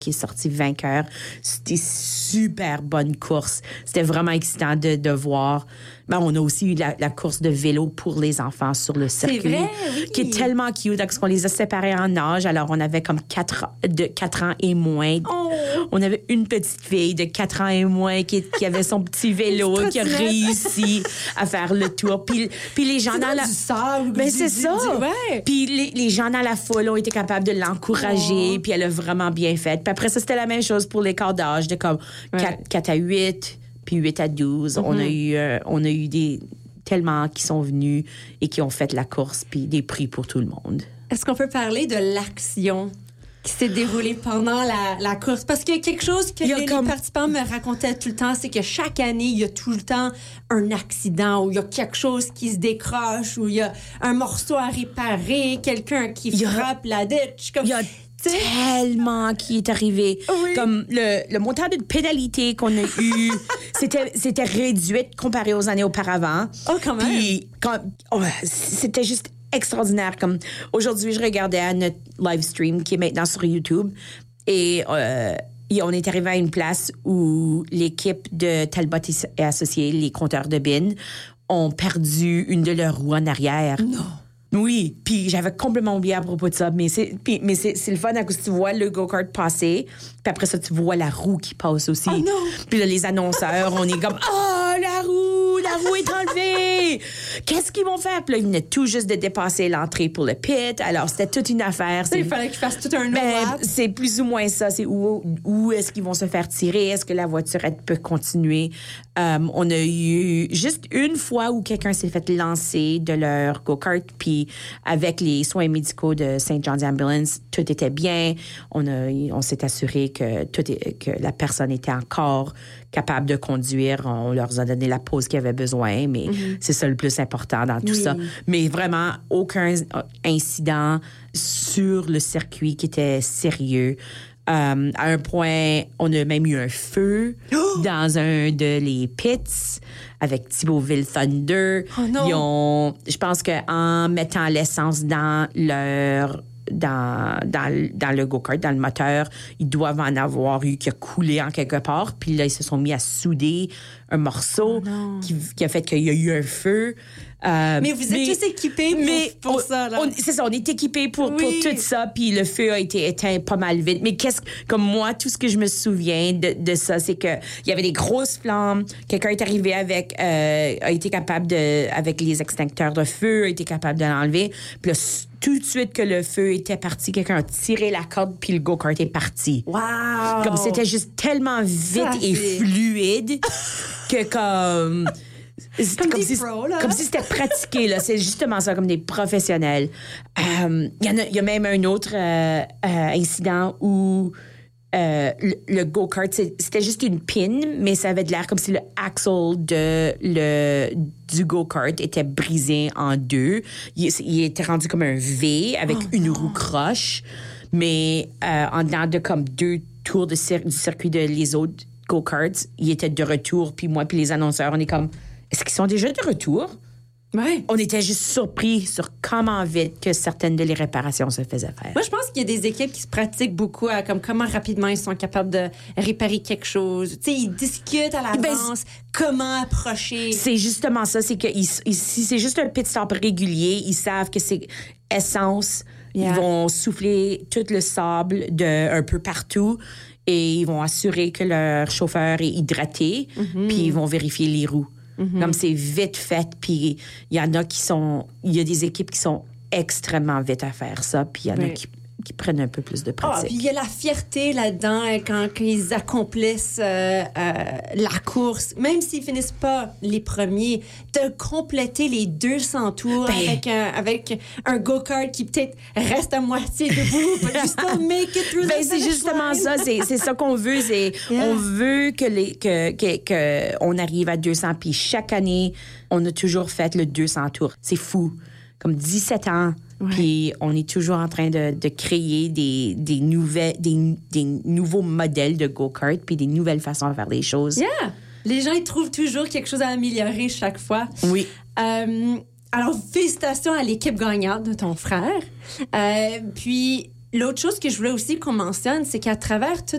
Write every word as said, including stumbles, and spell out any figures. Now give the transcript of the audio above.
qui est sorti vainqueur. C'était super bonne course. C'était vraiment excitant de, de voir. Ben, on a aussi eu la, la course de vélo pour les enfants sur le circuit. C'est vrai, oui. Qui est tellement cute. Donc, on les a séparés en âge. Alors, on avait comme quatre, de quatre ans et moins. Oh. On avait une petite fille de quatre ans et moins qui, qui avait son petit vélo, qui a réussi à faire le tour. Puis, puis les gens c'est dans la... du sable. Ben, du, c'est du, ça. Du, ouais. Puis les, les gens dans la foule ont été capables de l'encourager. Oh. Puis elle a vraiment bien fait. Puis après ça, c'était la même chose pour les quarts d'âge, de comme ouais. quatre à huit, puis huit à douze. Mm-hmm. On a eu, euh, on a eu des... tellement qui sont venus et qui ont fait la course, puis des prix pour tout le monde. Est-ce qu'on peut parler de l'action qui s'est déroulée pendant la, la course? Parce qu'il y a quelque chose que les, comme... les participants me racontaient tout le temps, c'est que chaque année, il y a tout le temps un accident, ou il y a quelque chose qui se décroche, ou il y a un morceau à réparer, quelqu'un qui frappe a... la ditch. Comme... Il y a tellement qui est arrivé. Oui. Comme le, le montant de pénalité qu'on a eu, c'était, c'était réduit comparé aux années auparavant. Oh, quand même. Puis, quand, oh, c'était juste extraordinaire. Comme aujourd'hui, je regardais notre live stream qui est maintenant sur YouTube et euh, et on est arrivé à une place où l'équipe de Talbot et Associés, les compteurs de bines, ont perdu une de leurs roues en arrière. Non. Oui, puis j'avais complètement oublié à propos de ça, mais c'est puis, mais c'est, c'est le fun à cause que tu vois le go-kart passer, puis après ça tu vois la roue qui passe aussi. Oh non. Puis là les annonceurs, on est comme oh la roue, la roue est enlevée. Qu'est-ce qu'ils vont faire? Puis là ils venaient tout juste de dépasser l'entrée pour le pit. Alors c'était toute une affaire. Ça, il fallait qu'ils fassent tout un ben, c'est plus ou moins ça, c'est où où est-ce qu'ils vont se faire tirer, est-ce que la voiture elle peut continuer. Um, on a eu juste une fois où quelqu'un s'est fait lancer de leur go-kart, puis avec les soins médicaux de Saint John's Ambulance, tout était bien. On a, on s'est assuré que tout est, que la personne était encore capable de conduire. On leur a donné la pause qu'ils avaient besoin, mais mm-hmm. c'est ça le plus important dans tout oui. ça. Mais vraiment, aucun incident sur le circuit qui était sérieux. Um, à un point, on a même eu un feu oh! dans un de les pits avec Thibauville Thunder. Oh non. Ils ont, je pense qu'en mettant l'essence dans leur dans, dans, dans le go-kart, dans le moteur, ils doivent en avoir eu qui a coulé en quelque part. Puis là, ils se sont mis à souder un morceau oh qui, qui a fait qu'il y a eu un feu. Euh, mais vous êtes mais, tous équipés pour, mais pour on, ça, là. On, c'est ça, on est équipés pour, oui. pour tout ça, puis le feu a été éteint pas mal vite. Mais qu'est-ce comme moi, tout ce que je me souviens de, de ça, c'est que il y avait des grosses flammes. Quelqu'un est arrivé avec, euh, a été capable de, avec les extincteurs de feu, a été capable de l'enlever. Puis là, tout de suite que le feu était parti, quelqu'un a tiré la corde, puis le go-kart est parti. Wow! Comme c'était juste tellement vite ça, et c'est... fluide que comme... Comme, comme, si, pros, là. comme si c'était pratiqué, là. C'est justement ça, comme des professionnels. Il euh, y, y a même un autre euh, euh, incident où euh, le, le go-kart, c'était juste une pin, mais ça avait de l'air comme si le axle de, le, du go-kart était brisé en deux. Il, il était rendu comme un V avec oh, une non. roue croche, mais euh, en dedans de comme deux tours de cir- du circuit de les autres go-karts, il était de retour, puis moi puis les annonceurs, on est comme... Est-ce qu'ils sont déjà de retour? Oui. On était juste surpris sur comment vite que certaines de les réparations se faisaient faire. Moi, je pense qu'il y a des équipes qui se pratiquent beaucoup à comme comment rapidement ils sont capables de réparer quelque chose. Tu sais, ils discutent à l'avance ben, comment approcher. C'est justement ça, c'est que ils, ils, si c'est juste un pit stop régulier, ils savent que c'est essence. Yeah. Ils vont souffler tout le sable de un peu partout et ils vont assurer que leur chauffeur est hydraté, mm-hmm. puis ils vont vérifier les roues. Mm-hmm. Comme c'est vite fait, puis il y en a qui sont... Il y a des équipes qui sont extrêmement vite à faire ça, puis il y en oui. a qui, qui prennent un peu plus de pratique. Ah, puis il y a la fierté là-dedans quand, quand ils accomplissent euh, euh, la course, même s'ils finissent pas les premiers, de compléter les deux cents tours ben... avec, un, avec un go-kart qui peut-être reste à moitié debout, but you still make it through ben, the c'est justement line. ça, c'est, c'est ça qu'on veut, c'est yeah. on veut que, les, que, que, que on arrive à deux cents, puis chaque année, on a toujours fait le deux cents tours. C'est fou. Comme dix-sept ans. Ouais. Puis on est toujours en train de, de créer des, des, nouvelles, des, des nouveaux modèles de go-kart puis des nouvelles façons de faire les choses. Yeah! Les gens, ils trouvent toujours quelque chose à améliorer chaque fois. Oui. Euh, alors, félicitations à l'équipe gagnante de ton frère. Euh, puis, l'autre chose que je voulais aussi qu'on mentionne, c'est qu'à travers tout